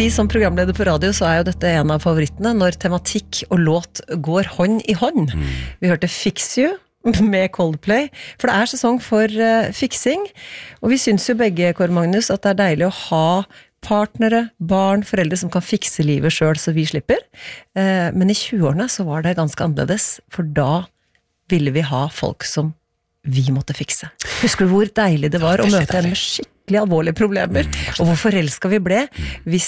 si, som programleder på radio, så jo dette en av favorittene, når tematikk og låt går hånd i hånd. Vi hørte Fix You med Coldplay, for det sesong for fiksing, og vi synes jo begge, Kåre Magnus, at det deilig å ha partnere, barn, foreldre som kan fikse livet selv, så vi slipper. Men i 20-årene så var det ganske annerledes, for da ville vi ha folk som vi måtte fikse. Husker du hvor deilig det var å møte en med skikkelig alvorlige problemer, og hvor forelsket vi ble hvis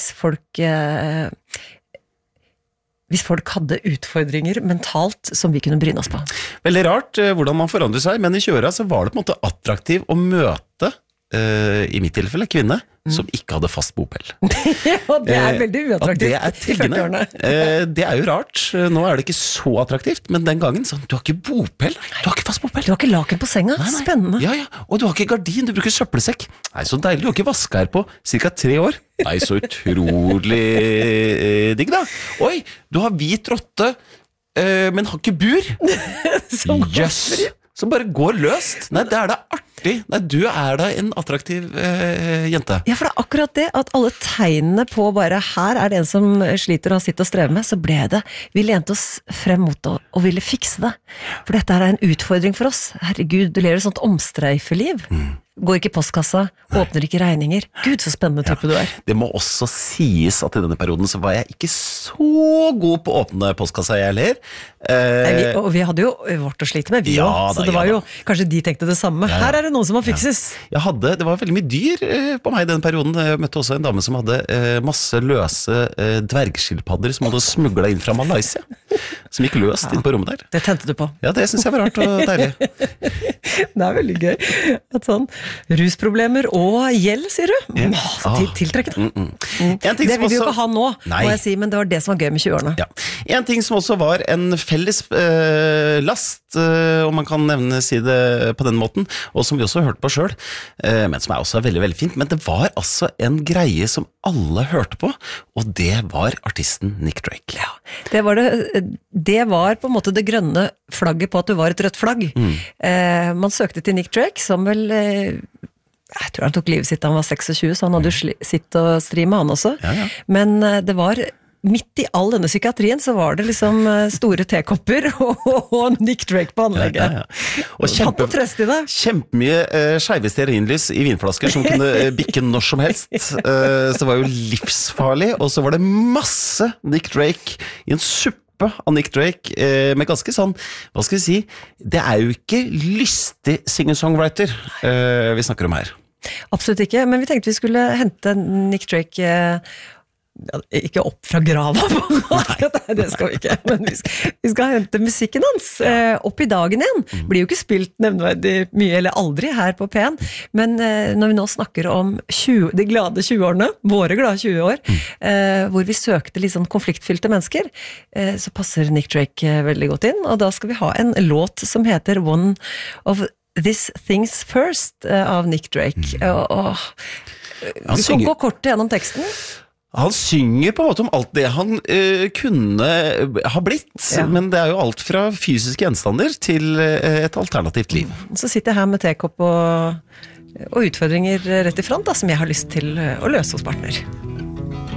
folk hadde utfordringer mentalt som vi kunne bryne oss på. Veldig rart hvordan man forandrer seg, men i 20-åra så var det på en måte attraktiv å møte, i mitt tilfelle, kvinne som ikke hadde fast bopel. Ja, det veldig uattraktivt. Det triggende. Det jo rart. Nå det ikke så attraktivt, men den gangen sånn, du har ikke bopel, du har ikke fast bopel. Du har ikke laken på senga, nei. Spennende. Ja, og du har ikke gardin, du bruker søppelsekk. Nei, så deilig, du har ikke vasket her på cirka 3 år. Nei, så utrolig digg da. Oi, du har hvit rotte, men har ikke bur. Jøss. Som bare går løst. Nei, det da artig. Nei, du da en attraktiv jente. Ja, for det akkurat det, at alle tegnene på bare her det en som sliter og har sitt og strever med, så ble det. Vi lente oss frem mot det og ville fikse det. For dette en utfordring for oss. Herregud, du lever et sånt omstreifeliv. Går ikke i postkassa, åpner ikke regninger. Gud, så spennende type du Det må også sies at i denne perioden så var jeg ikke så god på å åpne postkassa jeg heller. Og vi hadde jo vårt å slite med, vi også. Så det var jo, kanskje de tenkte det samme. Her det noen som må fikses. Det var veldig mye dyr på meg i den perioden. Jeg møtte også en dame som hadde masse løse dvergskilpadder som hadde smuglet inn fra Malaysia. Som gikk løst inn på rommet der. Det tente du på. Ja, det synes jeg var rart og deilig. Det veldig gøy. At sånn rusproblemer og gjeld, sier du? Tiltrekkende. Det vil vi jo ikke ha nå, må jeg si, men det var det som var gøy med 20-årene. Ja. En ting som også var en felles last, om man kan si det på den måten, og som vi også hørte på selv, men som også veldig, veldig fint, men det var altså en greie som alle hørte på, og det var artisten Nick Drake. Ja, det var på en måte det grønne flagget på at du var et rødt flagg. Man søkte til Nick Drake, som vel, jeg tror han tok livet sitt da han var 26, så han hadde jo sitt og stri med han også. Men det var midt i all denne psykiatrien så var det liksom store tekopper og Nick Drake på anlegget. Og kjempemye skeive stearinlys i vinflasker som kunne bikke når som helst. Så det var jo livsfarlig, og så var det masse Nick Drake i en suppe av Nick Drake, med ganske sånn, hva skal vi si, det jo ikke lystig singer-songwriter vi snakker om her. Absolutt ikke, men vi tenkte vi skulle hente Nick Drake ikke opp fra grava på noe, det skal vi ikke, men vi skal hente musikken hans opp i dagen igjen. Blir jo ikke spilt nevneverdig mye eller aldri her på P1, men når vi nå snakker om de glade 20-årene, våre glade 20 år, hvor vi søkte litt sånn konfliktfylte mennesker, så passer Nick Drake veldig godt inn, og da skal vi ha en låt som heter One of These Things First av Nick Drake. Vi kan gå kort gjennom teksten. Han synger på en måte om alt det han kunne ha blitt, men det jo alt fra fysiske gjenstander til et alternativt liv. Så sitter jeg her med tekopp og utfordringer rett i front, da, som jeg har lyst til å løse hos partner.